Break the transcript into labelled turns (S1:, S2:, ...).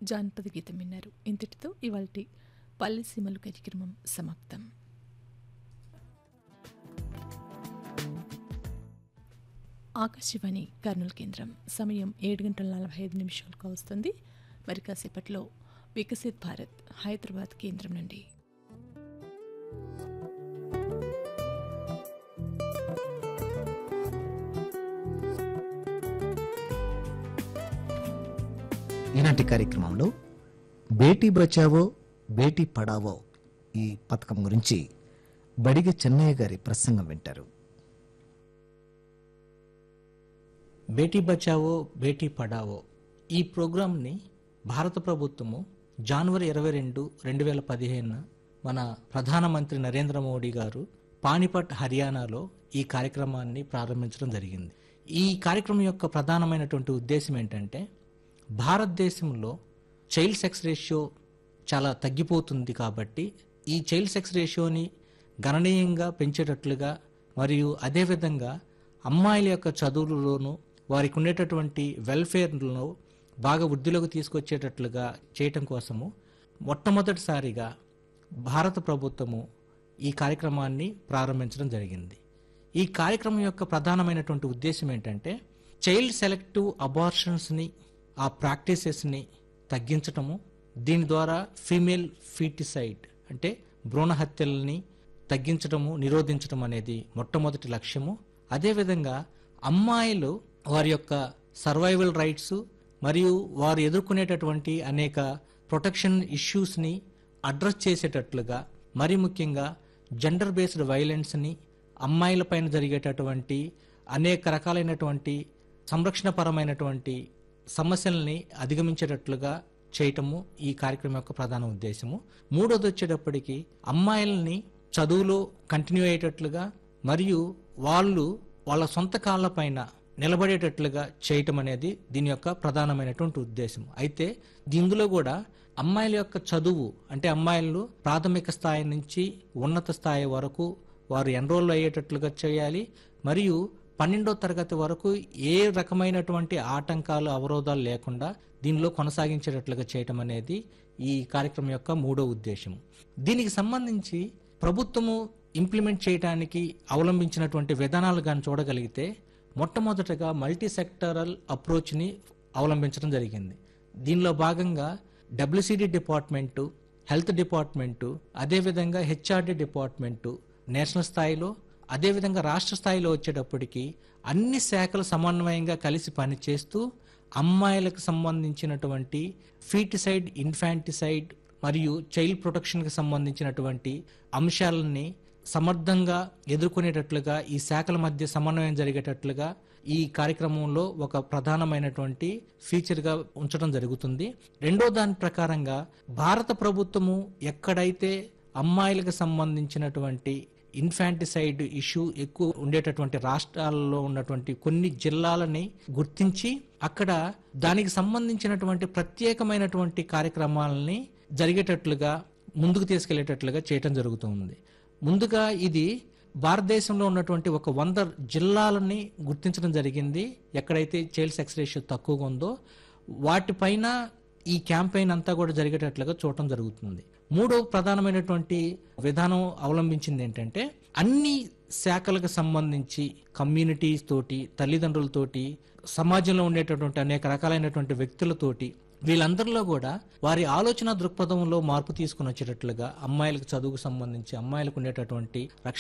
S1: జానపద గీతం విన్నారు. ఇంతటితో ఇవాల్టి పల్లె సీమలు కార్యక్రమం సమాప్తం. ఆకాశవాణి కర్నూలు కేంద్రం. సమయం 7:45 వస్తుంది. మరి కాసేపట్లో వికసిత్ భారత్ హైదరాబాద్ కేంద్రం నుండి.
S2: ఈనాటి కార్యక్రమంలో బేటీ బచావో బేటీ పడావో ఈ పథకం గురించి బడిగ చెన్నయ్య గారి ప్రసంగం వింటారు.
S3: బేటీ బచావో బేటీ పడావో ఈ ప్రోగ్రాంని భారత ప్రభుత్వము జనవరి 22, 2015 మన ప్రధానమంత్రి నరేంద్ర మోడీ గారు పానిపట్ హర్యానాలో ఈ కార్యక్రమాన్ని ప్రారంభించడం జరిగింది. ఈ కార్యక్రమం యొక్క ప్రధానమైనటువంటి ఉద్దేశం ఏంటంటే, భారతదేశంలో చైల్డ్ సెక్స్ రేషియో చాలా తగ్గిపోతుంది కాబట్టి ఈ చైల్డ్ సెక్స్ రేషియోని గణనీయంగా పెంచేటట్లుగా మరియు అదేవిధంగా అమ్మాయిల యొక్క చదువులలోనూ వారికి ఉండేటటువంటి వెల్ఫేర్లో బాగా వృద్ధిలోకి తీసుకొచ్చేటట్లుగా చేయటం కోసము మొట్టమొదటిసారిగా భారత ప్రభుత్వము ఈ కార్యక్రమాన్ని ప్రారంభించడం జరిగింది. ఈ కార్యక్రమం యొక్క ప్రధానమైనటువంటి ఉద్దేశం ఏంటంటే, చైల్డ్ సెలెక్టివ్ అబార్షన్స్ని ఆ ప్రాక్టీసెస్ని తగ్గించటము, దీని ద్వారా ఫీమేల్ ఫీటిసైడ్ అంటే భ్రూణ హత్యలని తగ్గించటము, నిరోధించటం అనేది మొట్టమొదటి లక్ష్యము. అదేవిధంగా అమ్మాయిలు వారి యొక్క సర్వైవల్ రైట్స్ మరియు వారు ఎదుర్కొనేటటువంటి అనేక ప్రొటెక్షన్ ఇష్యూస్ని అడ్రస్ చేసేటట్లుగా, మరి ముఖ్యంగా జెండర్ బేస్డ్ వైలెన్స్ని, అమ్మాయిలపైన జరిగేటటువంటి అనేక రకాలైనటువంటి సంరక్షణపరమైనటువంటి సమస్యల్ని అధిగమించేటట్లుగా చేయటము ఈ కార్యక్రమం యొక్క ప్రధాన ఉద్దేశము. మూడోది వచ్చేటప్పటికి అమ్మాయిల్ని చదువులో కంటిన్యూ అయ్యేటట్లుగా మరియు వాళ్ళు వాళ్ళ సొంత కాళ్ళపైన నిలబడేటట్లుగా చేయటం అనేది దీని యొక్క ప్రధానమైనటువంటి ఉద్దేశం. అయితే ఇందులో కూడా అమ్మాయిల యొక్క చదువు అంటే అమ్మాయిలు ప్రాథమిక స్థాయి నుంచి ఉన్నత స్థాయి వరకు వారు ఎన్రోల్ అయ్యేటట్లుగా చేయాలి. మరియు 12వ తరగతి వరకు ఏ రకమైనటువంటి ఆటంకాలు, అవరోధాలు లేకుండా దీనిలో కొనసాగించేటట్లుగా చేయటం అనేది ఈ కార్యక్రమం యొక్క మూడో ఉద్దేశం. దీనికి సంబంధించి ప్రభుత్వము ఇంప్లిమెంట్ చేయడానికి అవలంబించినటువంటి విధానాలు కానీ చూడగలిగితే, మొట్టమొదటగా మల్టీ సెక్టరల్ అప్రోచ్ని అవలంబించడం జరిగింది. దీనిలో భాగంగా డబ్ల్యూసీడీ డిపార్ట్మెంటు, హెల్త్ డిపార్ట్మెంటు, అదేవిధంగా హెచ్ఆర్డి డిపార్ట్మెంటు నేషనల్ స్థాయిలో, అదేవిధంగా రాష్ట్ర స్థాయిలో వచ్చేటప్పటికి అన్ని శాఖలు సమన్వయంగా కలిసి పనిచేస్తూ అమ్మాయిలకు సంబంధించినటువంటి ఫీటిసైడ్, ఇన్ఫాంటిసైడ్ మరియు చైల్డ్ ప్రొటెక్షన్కి సంబంధించినటువంటి అంశాలని సమర్థంగా ఎదుర్కొనేటట్లుగా ఈ శాఖల మధ్య సమన్వయం జరిగేటట్లుగా ఈ కార్యక్రమంలో ఒక ప్రధానమైనటువంటి ఫీచర్గా ఉంచడం జరుగుతుంది. రెండో దాని ప్రకారంగా భారత ప్రభుత్వము ఎక్కడైతే అమ్మాయిలకు సంబంధించినటువంటి ఇన్ఫాంటిసైడ్ ఇష్యూ ఎక్కువ ఉండేటటువంటి రాష్ట్రాలలో ఉన్నటువంటి కొన్ని జిల్లాలని గుర్తించి అక్కడ దానికి సంబంధించినటువంటి ప్రత్యేకమైనటువంటి కార్యక్రమాలని జరిగేటట్లుగా ముందుకు తీసుకెళ్లేటట్లుగా చేయటం జరుగుతుంది. ముందుగా ఇది భారతదేశంలో ఉన్నటువంటి ఒక 100 జిల్లాలని గుర్తించడం జరిగింది. ఎక్కడైతే చైల్డ్ సెక్స్ రేషియో తక్కువగా ఉందో వాటిపైన ఈ క్యాంపెయిన్ అంతా కూడా జరిగేటట్లుగా చూడటం జరుగుతుంది. మూడో ప్రధానమైనటువంటి విధానం అవలంబించింది ఏంటంటే, అన్ని శాఖలకు సంబంధించి కమ్యూనిటీస్ తోటి, తల్లిదండ్రులతోటి, సమాజంలో ఉండేటటువంటి అనేక రకాలైనటువంటి వ్యక్తులతోటి వీళ్ళందరిలో కూడా వారి ఆలోచన దృక్పథంలో మార్పు తీసుకుని వచ్చేటట్లుగా అమ్మాయిలకు చదువుకు సంబంధించి అమ్మాయిలకు ఉండేటటువంటి రక్షణ